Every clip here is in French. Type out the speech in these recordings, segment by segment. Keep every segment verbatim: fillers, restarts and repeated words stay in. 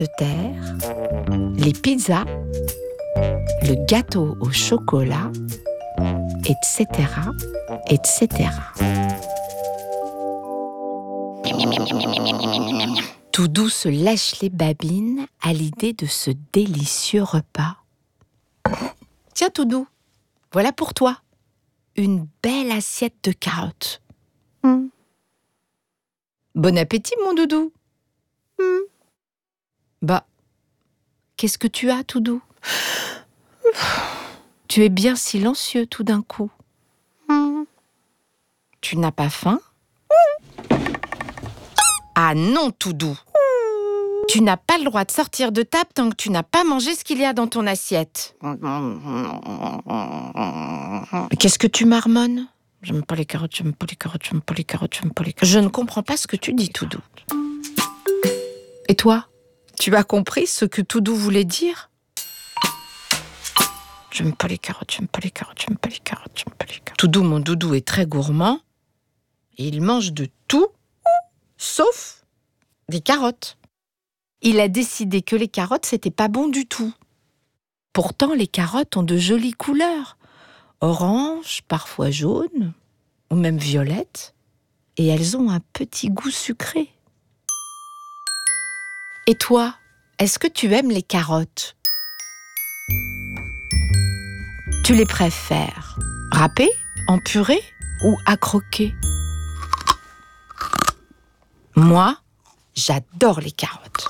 de terre, les pizzas, le gâteau au chocolat, et cetera, et cetera. Toudou se lèche les babines à l'idée de ce délicieux repas. Tiens Toudou, voilà pour toi, une belle assiette de carottes. Mm. Bon appétit mon doudou. Mm. Bah, qu'est-ce que tu as Toudou? Tu es bien silencieux tout d'un coup. Mm. Tu n'as pas faim? Mm. Ah non Toudou, mm. Tu n'as pas le droit de sortir de table tant que tu n'as pas mangé ce qu'il y a dans ton assiette. Qu'est-ce que tu marmonnes? J'aime pas les carottes, j'aime pas les carottes, j'aime pas les carottes, j'aime pas les carottes. Je ne comprends pas ce que tu dis Toudou. Et toi, tu as compris ce que Toudou voulait dire? J'aime pas les carottes, j'aime pas les carottes, j'aime pas les carottes, j'aime pas les carottes. Toudou, mon doudou, est très gourmand. Et il mange de tout, sauf des carottes. Il a décidé que les carottes, c'était pas bon du tout. Pourtant, les carottes ont de jolies couleurs. Orange, parfois jaune, ou même violette. Et elles ont un petit goût sucré. Et toi, est-ce que tu aimes les carottes? Tu les préfères râpées, en purée ou à croquer? Moi, j'adore les carottes.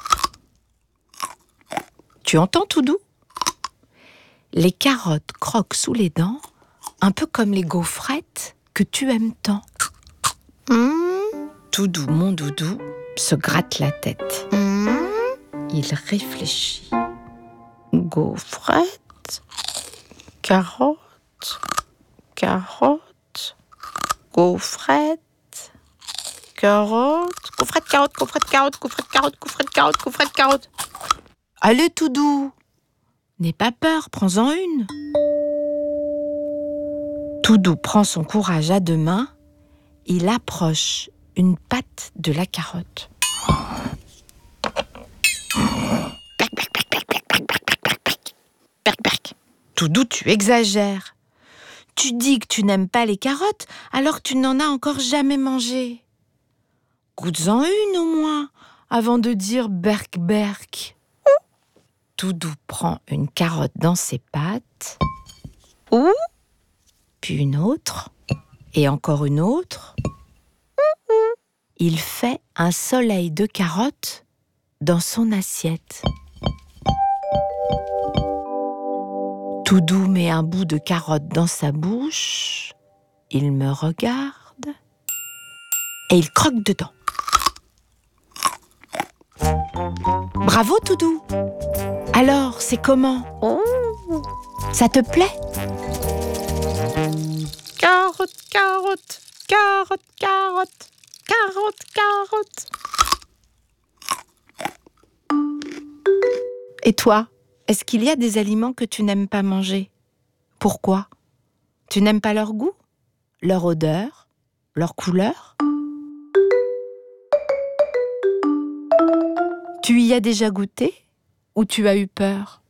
Tu entends Toudou? Les carottes croquent sous les dents, un peu comme les gaufrettes que tu aimes tant. Mmh. Toudou, mon doudou, se gratte la tête. Mmh. Il réfléchit. Gaufrettes, carottes, carottes, gaufrettes, carottes, gaufrettes, carottes, gaufrettes, carottes, gaufrettes, carottes, gaufrettes, carottes, gaufrettes, carottes. Allez, Toudou, n'aie pas peur, prends-en une. Toudou prend son courage à deux mains. Il approche une patte de la carotte. Toudou, tu exagères. Tu dis que tu n'aimes pas les carottes, alors que tu n'en as encore jamais mangé. Goûte-en une au moins, avant de dire berk berk. Toudou prend une carotte dans ses pattes, Ouh. Puis une autre, et encore une autre. Il fait un soleil de carottes dans son assiette. Toudou met un bout de carotte dans sa bouche, il me regarde et il croque dedans. Bravo Toudou! Alors, c'est comment? Oh. Ça te plaît? Carotte, carotte, carotte, carotte, carotte, carotte. Et toi, est-ce qu'il y a des aliments que tu n'aimes pas manger? Pourquoi? Tu n'aimes pas leur goût, leur odeur, leur couleur? Tu y as déjà goûté ou tu as eu peur?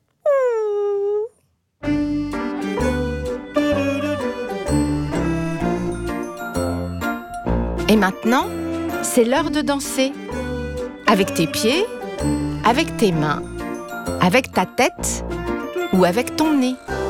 Et maintenant, c'est l'heure de danser. Avec tes pieds, avec tes mains, avec ta tête ou avec ton nez.